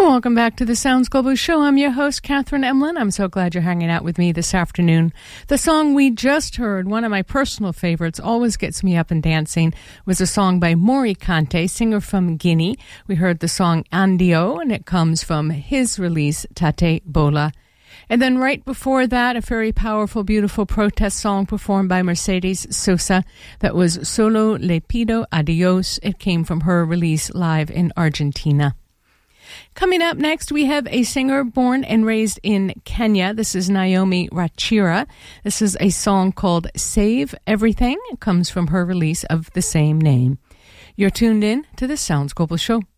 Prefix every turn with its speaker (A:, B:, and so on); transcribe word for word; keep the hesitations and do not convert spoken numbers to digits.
A: Welcome back to the Sounds Global Show. I'm your host, Catherine Emlin. I'm so glad you're hanging out with me this afternoon. The song we just heard, one of my personal favorites, always gets me up and dancing, was a song by Mori Kante, singer from Guinea. We heard the song Andio, and it comes from his release, Tate Bola. And then right before that, a very powerful, beautiful protest song performed by Mercedes Sosa. That was Solo Le Pido Adios. It came from her release live in Argentina. Coming up next, we have a singer born and raised in Kenya. This is Naomi Rachira. This is a song called Save Everything. It comes from her release of the same name. You're tuned in to the Sounds Global Show.